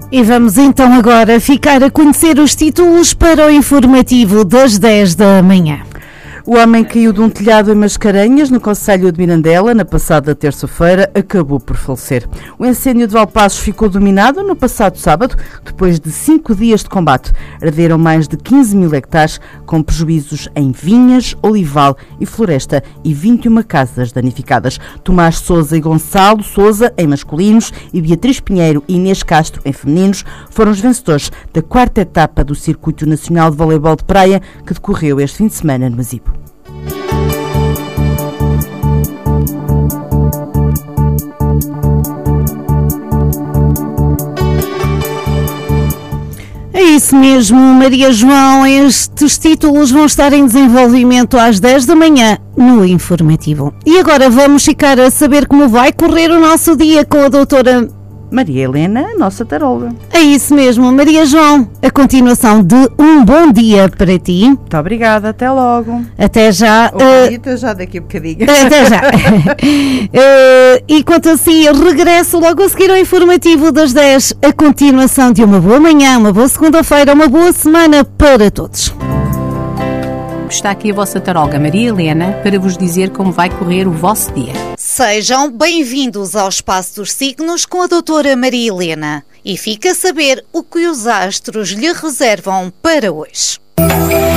E vamos então agora ficar a conhecer os títulos para o informativo das 10 da manhã. O homem caiu de um telhado em Mascarenhas, no concelho de Mirandela, na passada terça-feira, acabou por falecer. O incêndio de Valpaços ficou dominado no passado sábado, depois de 5 dias de combate. Arderam mais de 15 mil hectares, com prejuízos em vinhas, olival e floresta e 21 casas danificadas. Tomás Sousa e Gonçalo Sousa, em masculinos, e Beatriz Pinheiro e Inês Castro, em femininos, foram os vencedores da 4ª etapa do Circuito Nacional de Voleibol de Praia, que decorreu este fim de semana no Masibo. É isso mesmo, Maria João. Estes títulos vão estar em desenvolvimento às 10 da manhã no informativo. E agora vamos ficar a saber como vai correr o nosso dia com a doutora Maria Helena, nossa taróloga. É isso mesmo, Maria João. A continuação de um bom dia para ti. Muito obrigada, até logo. Até já. Até já daqui a bocadinho. Até já. E quanto assim, eu regresso logo a seguir ao informativo das 10. A continuação de uma boa manhã, uma boa segunda-feira, uma boa semana para todos. Está aqui a vossa taróloga Maria Helena para vos dizer como vai correr o vosso dia. Sejam bem-vindos ao Espaço dos Signos com a doutora Maria Helena e fica a saber o que os astros lhe reservam para hoje.